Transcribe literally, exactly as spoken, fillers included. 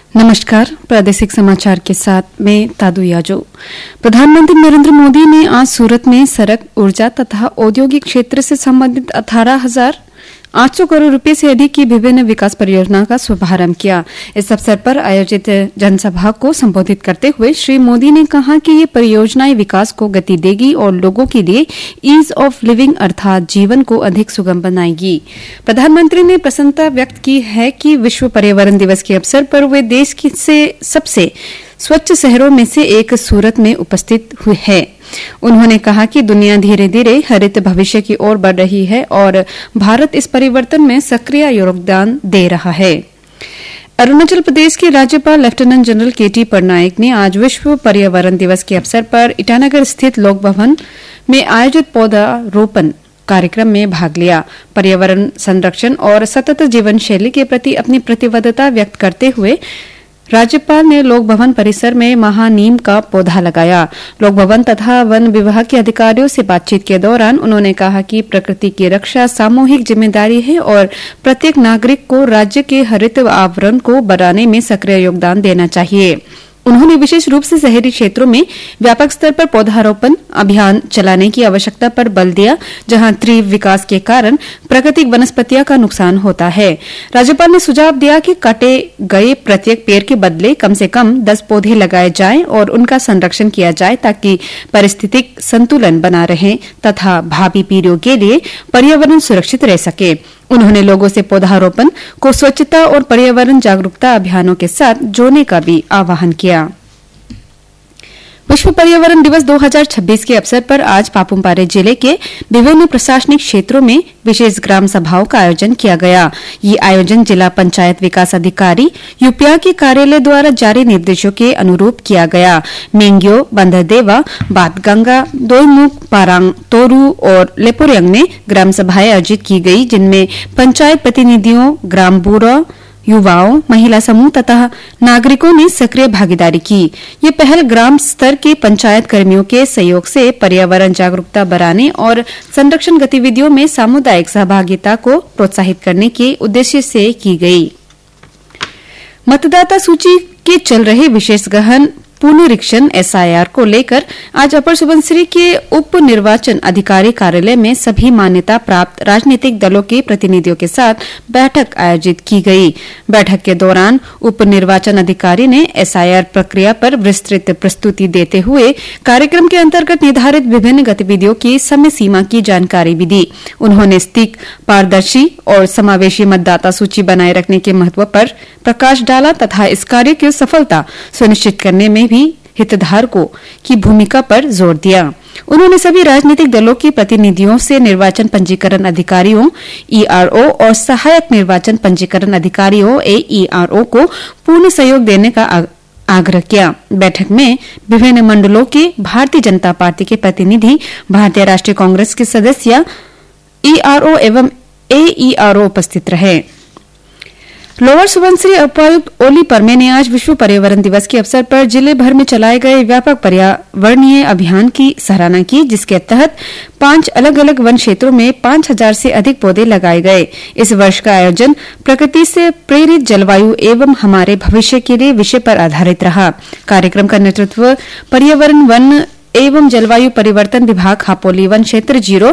नमस्कार। प्रादेशिक समाचार के साथ मैं तादू याजो। प्रधानमंत्री नरेंद्र मोदी ने आज सूरत में सड़क, ऊर्जा तथा औद्योगिक क्षेत्र से संबंधित अठारह हजार आठ सौ करोड़ रुपए से अधिक की विभिन्न विकास परियोजनाओं का शुभारंभ किया। इस अवसर पर आयोजित जनसभा को संबोधित करते हुए श्री मोदी ने कहा कि ये परियोजनाएं विकास को गति देगी और लोगों के लिए ईज ऑफ लिविंग अर्थात जीवन को अधिक सुगम बनाएगी। प्रधानमंत्री ने प्रसन्नता व्यक्त की है कि विश्व पर्यावरण दिवस के अवसर पर वे देश की से सबसे स्वच्छ शहरों में से एक सूरत में उपस्थित हुए हैं। उन्होंने कहा कि दुनिया धीरे धीरे हरित भविष्य की ओर बढ़ रही है और भारत इस परिवर्तन में सक्रिय योगदान दे रहा है। अरुणाचल प्रदेश के राज्यपाल लेफ्टिनेंट जनरल के टी पटनायक ने आज विश्व पर्यावरण दिवस के अवसर पर ईटानगर स्थित लोक भवन में आयोजित पौधारोपण कार्यक्रम में भाग लिया। पर्यावरण संरक्षण और सतत जीवन शैली के प्रति अपनी प्रतिबद्धता व्यक्त करते हुए राज्यपाल ने लोक भवन परिसर में महानीम का पौधा लगाया। लोक भवन तथा वन विभाग के अधिकारियों से बातचीत के दौरान उन्होंने कहा कि प्रकृति की रक्षा सामूहिक जिम्मेदारी है और प्रत्येक नागरिक को राज्य के हरित आवरण को बढ़ाने में सक्रिय योगदान देना चाहिए। उन्होंने विशेष रूप से शहरी क्षेत्रों में व्यापक स्तर पर पौधारोपण अभियान चलाने की आवश्यकता पर बल दिया, जहां तीव्र विकास के कारण प्राकृतिक वनस्पतियों का नुकसान होता है। राज्यपाल ने सुझाव दिया कि काटे गए प्रत्येक पेड़ के बदले कम से कम दस पौधे लगाए जाएं और उनका संरक्षण किया जाए ताकि पारिस्थितिक संतुलन बना रहे तथा भावी पीढ़ियों के लिए पर्यावरण सुरक्षित रह सके। उन्होंने लोगों से पौधारोपण को स्वच्छता और पर्यावरण जागरूकता अभियानों के साथ जोड़ने का भी आह्वान किया। विश्व पर्यावरण दिवस दो हज़ार छब्बीस के अवसर पर आज पापुमपारे जिले के विभिन्न प्रशासनिक क्षेत्रों में विशेष ग्राम सभाओं का आयोजन किया गया। ये आयोजन जिला पंचायत विकास अधिकारी यूपिया के कार्यालय द्वारा जारी निर्देशों के अनुरूप किया गया। मेंग्यो, बंदरदेवा, बातगंगा, दोईमुख, पारांग, तोरू और लेपोरियांग में ग्राम सभाएं आयोजित की गई, जिनमें पंचायत प्रतिनिधियों, ग्राम बूढ़ा, युवाओं, महिला समूह तथा नागरिकों ने सक्रिय भागीदारी की। ये पहल ग्राम स्तर के पंचायत कर्मियों के सहयोग से पर्यावरण जागरूकता बढ़ाने और संरक्षण गतिविधियों में सामुदायिक सहभागिता को प्रोत्साहित करने के उद्देश्य से की गई। मतदाता सूची के चल रहे विशेष गहन पुनरीक्षण एस आई आर को लेकर आज अपर सुबनसिरी के उप निर्वाचन अधिकारी कार्यालय में सभी मान्यता प्राप्त राजनीतिक दलों के प्रतिनिधियों के साथ बैठक आयोजित की गई। बैठक के दौरान उप निर्वाचन अधिकारी ने एस आई आर प्रक्रिया पर विस्तृत प्रस्तुति देते हुए कार्यक्रम के अंतर्गत निर्धारित विभिन्न गतिविधियों की समय सीमा की जानकारी भी दी। उन्होंने सटीक, पारदर्शी और समावेशी मतदाता सूची बनाए रखने के महत्व पर प्रकाश डाला तथा इस कार्य की सफलता सुनिश्चित करने में भी हितधारकों की भूमिका पर जोर दिया। उन्होंने सभी राजनीतिक दलों के प्रतिनिधियों से निर्वाचन पंजीकरण अधिकारियों ई आर ओ और सहायक निर्वाचन पंजीकरण अधिकारियों ए ई आर ओ को पूर्ण सहयोग देने का आग्रह किया। बैठक में विभिन्न मंडलों के भारतीय जनता पार्टी के प्रतिनिधि, भारतीय राष्ट्रीय कांग्रेस के सदस्य, ई आर ओ एवं ए ई आर ओ उपस्थित रहे। लोअर सुबनसिरी उपायुक्त ओली परमे ने आज विश्व पर्यावरण दिवस के अवसर पर जिले भर में चलाए गए व्यापक पर्यावरणीय अभियान की सराहना की, जिसके तहत पांच अलग अलग वन क्षेत्रों में पांच हजार से अधिक पौधे लगाए गए। इस वर्ष का आयोजन प्रकृति से प्रेरित जलवायु एवं हमारे भविष्य के लिए विषय पर आधारित रहा। कार्यक्रम का नेतृत्व पर्यावरण, वन एवं जलवायु परिवर्तन विभाग हापोली वन क्षेत्र जीरो